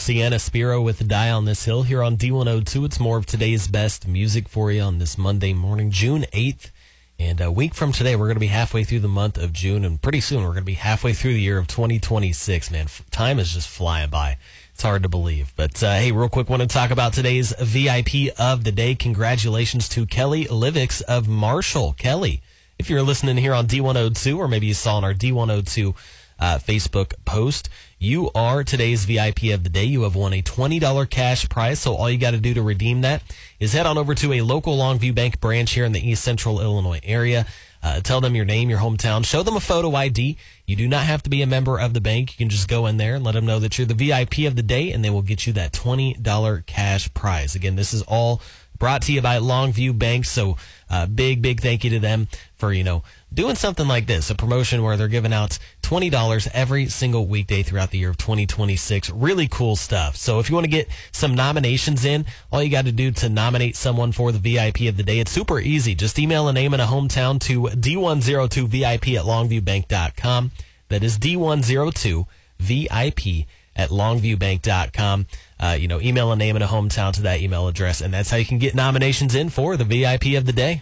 Sienna Spiro with Die on This Hill here on D102. It's more of today's best music for you on this Monday morning, June 8th. And a week from today, we're going to be halfway through the month of June, and pretty soon we're going to be halfway through the year of 2026. Man, time is just flying by. It's hard to believe. But, hey, real quick, want to talk about today's VIP of the day. Congratulations to Kelly Livix of Marshall. Kelly, if you're listening here on D102, or maybe you saw on our D102 Facebook post, you are today's VIP of the day. You have won a $20 cash prize, so all you got to do to redeem that is head on over to a local Longview Bank branch here in the East Central Illinois area. Tell them your name, your hometown. Show them a photo ID. You do not have to be a member of the bank. You can just go in there and let them know that you're the VIP of the day, and they will get you that $20 cash prize. Again, this is all brought to you by Longview Bank, so big thank you to them for, doing something like this, a promotion where they're giving out $20 every single weekday throughout the year of 2026. Really cool stuff. So if you want to get some nominations in, all you got to do to nominate someone for the VIP of the day, it's super easy. Just email a name and a hometown to D102VIP@longviewbank.com. That is D102VIP@longviewbank.com. Email a name and a hometown to that email address, and that's how you can get nominations in for the VIP of the day.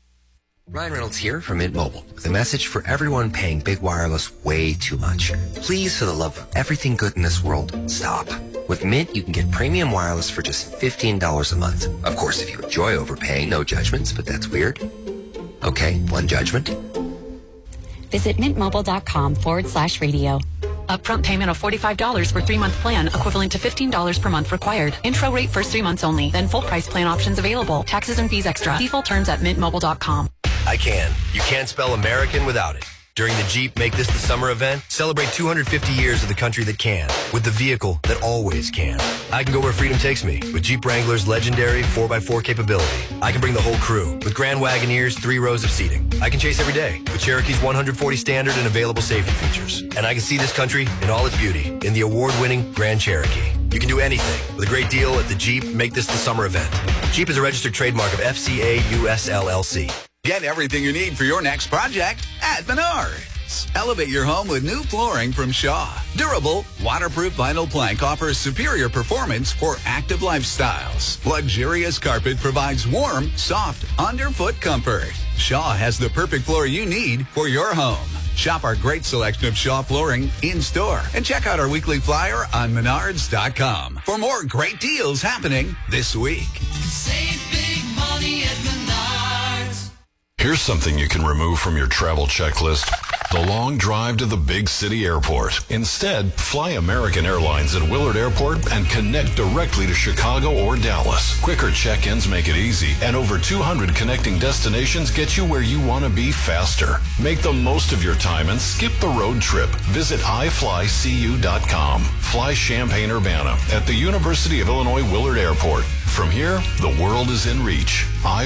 Ryan Reynolds here from Mint Mobile with a message for everyone paying big wireless way too much. Please, for the love of everything good in this world, stop. With Mint, you can get premium wireless for just $15 a month. Of course, if you enjoy overpaying, no judgments, but that's weird. Okay, one judgment. Visit mintmobile.com/radio. Upfront payment of $45 for 3-month plan, equivalent to $15 per month required. Intro rate first 3 months only. Then full price plan options available. Taxes and fees extra. See full terms at mintmobile.com. I can. You can't spell American without it. During the Jeep Make This the Summer event, celebrate 250 years of the country that can, with the vehicle that always can. I can go where freedom takes me, with Jeep Wrangler's legendary 4x4 capability. I can bring the whole crew, with Grand Wagoneer's 3 rows of seating. I can chase every day, with Cherokee's 140 standard and available safety features. And I can see this country in all its beauty, in the award-winning Grand Cherokee. You can do anything with a great deal at the Jeep Make This the Summer event. Jeep is a registered trademark of FCA US LLC. Get everything you need for your next project at Menards. Elevate your home with new flooring from Shaw. Durable, waterproof vinyl plank offers superior performance for active lifestyles. Luxurious carpet provides warm, soft, underfoot comfort. Shaw has the perfect floor you need for your home. Shop our great selection of Shaw flooring in-store and check out our weekly flyer on Menards.com for more great deals happening this week. Save big money at Menards. Here's something you can remove from your travel checklist: the long drive to the big city airport. Instead, fly American Airlines at Willard Airport and connect directly to Chicago or Dallas. Quicker check-ins make it easy, and over 200 connecting destinations get you where you want to be faster. Make the most of your time and skip the road trip. Visit iFlyCU.com. Fly Champaign-Urbana at the University of Illinois Willard Airport. From here, the world is in reach.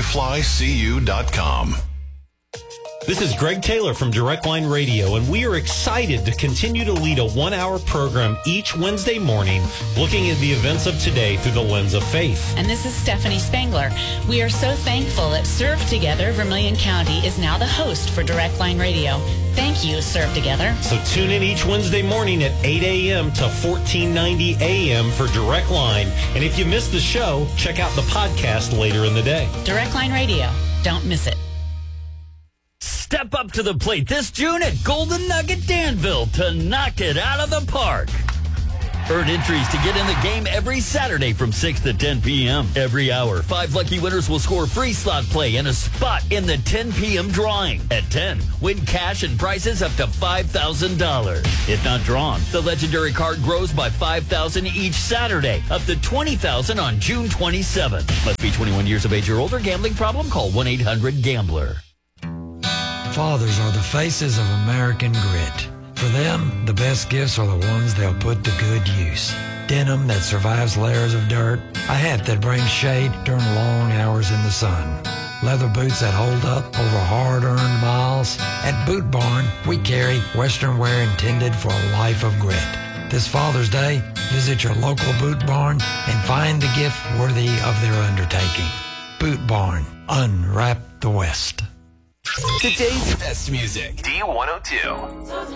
iFlyCU.com. This is Greg Taylor from Direct Line Radio, and we are excited to continue to lead a 1-hour program each Wednesday morning looking at the events of today through the lens of faith. And this is Stephanie Spangler. We are so thankful that Serve Together Vermilion County is now the host for Direct Line Radio. Thank you, Serve Together. So tune in each Wednesday morning at 8 a.m. to 1490 a.m. for Direct Line. And if you missed the show, check out the podcast later in the day. Direct Line Radio. Don't miss it. Step up to the plate this June at Golden Nugget Danville to knock it out of the park. Earn entries to get in the game every Saturday from 6 to 10 p.m. Every hour, 5 lucky winners will score free slot play and a spot in the 10 p.m. drawing. At 10, win cash and prizes up to $5,000. If not drawn, the legendary card grows by $5,000 each Saturday, up to $20,000 on June 27th. Must be 21 years of age or older. Gambling problem? Call 1-800-GAMBLER. Fathers are the faces of American grit. For them, the best gifts are the ones they'll put to good use. Denim that survives layers of dirt, a hat that brings shade during long hours in the sun, leather boots that hold up over hard-earned miles. At Boot Barn, we carry Western wear intended for a life of grit. This Father's Day, visit your local Boot Barn and find the gift worthy of their undertaking. Boot Barn, unwrap the West. Today's best music. D102.